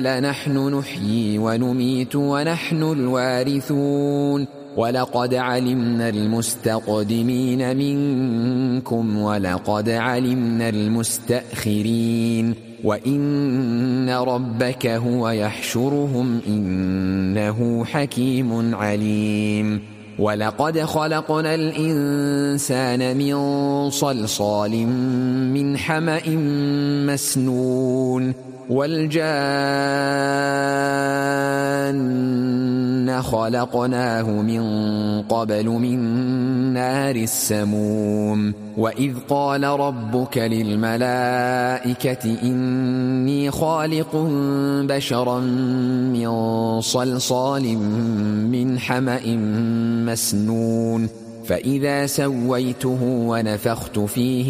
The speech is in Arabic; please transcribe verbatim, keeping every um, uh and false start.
لنحن نحيي ونميت ونحن الوارثون ولقد علمنا المستقدمين منكم ولقد علمنا المستأخرين وإن ربك هو يحشرهم إنه حكيم عليم ولقد خلقنا الإنسان من صلصال من حمأ مسنون والجان خلقناه من قبل من نار السموم وإذ قال ربك للملائكة إني خالق بشرا من صلصال من حمأ مسنون فإذا سويته ونفخت فيه